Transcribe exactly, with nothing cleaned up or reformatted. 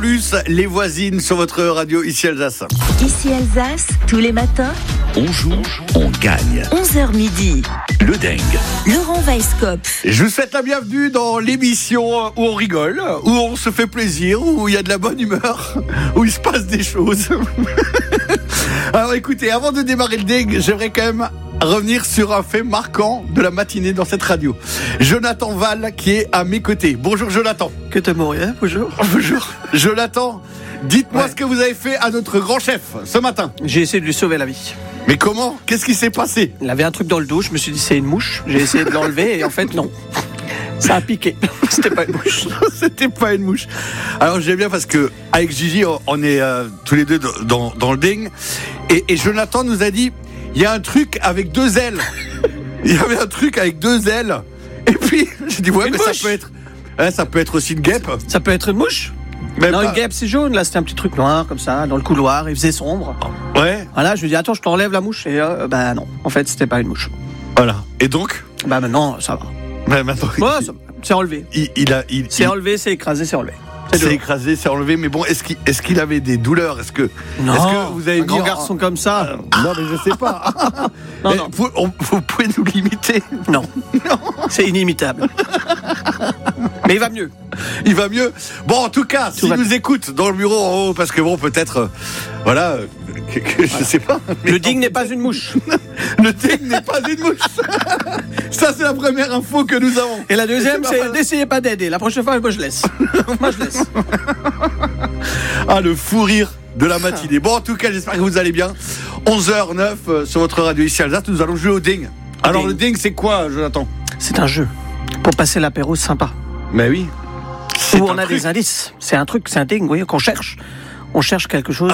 Luce, les voisines sur votre radio ici Alsace. Ici Alsace, tous les matins, On joue, on gagne. onze heures midi. Le dingue. Laurent Weisskopf. Je vous souhaite la bienvenue dans l'émission où on rigole, où on se fait plaisir, où il y a de la bonne humeur, où il se passe des choses. Alors écoutez, avant de démarrer le dingue, j'aimerais quand même revenir sur un fait marquant de la matinée dans cette radio. Jonathan Val qui est à mes côtés. Bonjour Jonathan. Que te mourir, bonjour. Bonjour. Jonathan, dites-moi Ouais. ce que vous avez fait à notre grand chef ce matin. J'ai essayé de lui sauver la vie. Mais comment ? Qu'est-ce qui s'est passé ? Il avait un truc dans le dos, je me suis dit c'est une mouche. J'ai essayé de l'enlever et en fait non. Ça a piqué. C'était pas une mouche. C'était pas une mouche. Alors j'aime bien parce que avec Gigi, on est euh, tous les deux dans, dans le ding. Et, et Jonathan nous a dit, il y a un truc avec deux ailes. Il y avait un truc avec deux ailes. Et puis j'ai dit ouais, Une mais mouche. ça peut être, ouais, ça peut être aussi une guêpe. Ça peut être une mouche. Même Non, pas- une guêpe c'est jaune. Là c'était un petit truc noir comme ça dans le couloir. Il faisait sombre. Ouais. Voilà, je lui dis attends, je t'enlève la mouche et euh, bah non. En fait c'était pas une mouche. Voilà. Et donc, Bah maintenant ça va. bah, maintenant, Ouais, il, ça va. C'est enlevé. il, il a, il, C'est il- enlevé, c'est écrasé, c'est enlevé. C'est c'est dehors. écrasé, c'est enlevé. Mais bon, est-ce qu'il, est-ce qu'il avait des douleurs ? Est-ce que, Non, est-ce que vous avez un mis grand en- garçon comme ça. Non, mais je sais pas. Non, Mais non. Vous, on- vous pouvez nous limiter. Non. C'est inimitable. Mais il va mieux. Il va mieux. Bon, en tout cas, s'il va nous écoute dans le bureau en haut, parce que bon, peut-être, euh, voilà, euh, que, que- je sais pas. mais Le digne n'est pas une mouche. le digne n'est pas une mouche. Ça, c'est la première info que nous avons. Et la deuxième, C'est pas c'est mal. n'essayez pas d'aider. La prochaine fois, moi je laisse. Moi je laisse. Ah, le fou rire de la matinée. Bon, en tout cas, j'espère que vous allez bien. onze heures neuf euh, sur votre radio ici Alsace, nous allons jouer au ding. Alors, Ding. le ding, c'est quoi, Jonathan ? C'est un jeu pour passer l'apéro sympa. Mais oui. Où on a des indices. C'est un truc, c'est un ding, vous voyez, qu'on cherche. On cherche quelque chose.